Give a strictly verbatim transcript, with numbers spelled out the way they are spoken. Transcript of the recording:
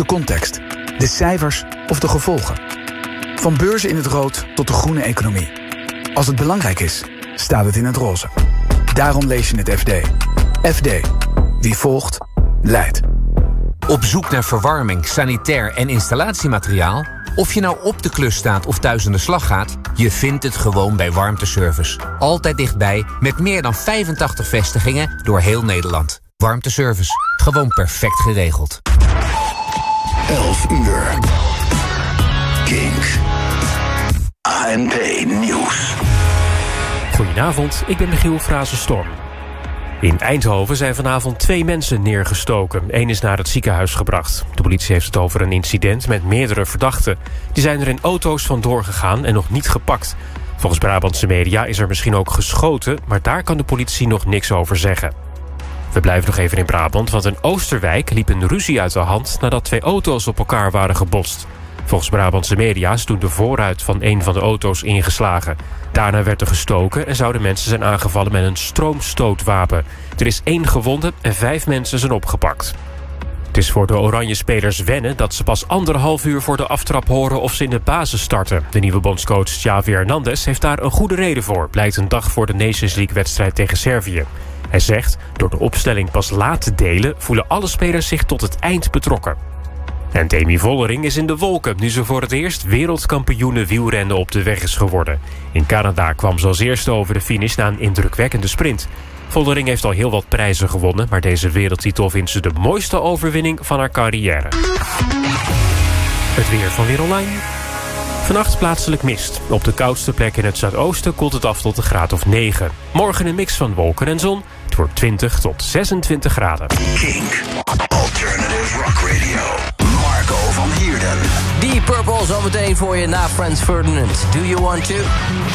de context, de cijfers of de gevolgen. Van beurzen in het rood tot de groene economie. Als het belangrijk is, staat het in het roze. Daarom lees je het F D. F D. Wie volgt, leidt. Op zoek naar verwarming, sanitair en installatiemateriaal? Of je nou op de klus staat of thuis aan de slag gaat, je vindt het gewoon bij Warmteservice. Altijd dichtbij, met meer dan vijfentachtig vestigingen door heel Nederland. Warmteservice, gewoon perfect geregeld. elf uur. Kink. A N P Nieuws. Goedenavond, ik ben Michiel Frazenstorm. In Eindhoven zijn vanavond twee mensen neergestoken. Eén is naar het ziekenhuis gebracht. De politie heeft het over een incident met meerdere verdachten. Die zijn er in auto's vandoor gegaan en nog niet gepakt. Volgens Brabantse media is er misschien ook geschoten, maar daar kan de politie nog niks over zeggen. We blijven nog even in Brabant, want in Oosterwijk liep een ruzie uit de hand nadat twee auto's op elkaar waren gebotst. Volgens Brabantse media is toen de voorruit van een van de auto's ingeslagen. Daarna werd er gestoken en zouden mensen zijn aangevallen met een stroomstootwapen. Er is één gewonde en vijf mensen zijn opgepakt. Het is voor de oranje spelers wennen dat ze pas anderhalf uur voor de aftrap horen of ze in de basis starten. De nieuwe bondscoach Xavi Hernandez heeft daar een goede reden voor, blijkt een dag voor de Nations League-wedstrijd tegen Servië. Hij zegt, door de opstelling pas laat te delen voelen alle spelers zich tot het eind betrokken. En Demi Vollering is in de wolken nu ze voor het eerst wereldkampioene wielrennen op de weg is geworden. In Canada kwam ze als eerste over de finish na een indrukwekkende sprint. Vollering heeft al heel wat prijzen gewonnen, maar deze wereldtitel vindt ze de mooiste overwinning van haar carrière. Het weer van Weer Online. Vannacht plaatselijk mist. Op de koudste plek in het zuidoosten koelt het af tot een graad of negen. Morgen een mix van wolken en zon. Het wordt twintig tot zesentwintig graden. Kink. Alternative Rock Radio. Marco van Heerden. Deep Purple zometeen voor je na Franz Ferdinand. Do you want to?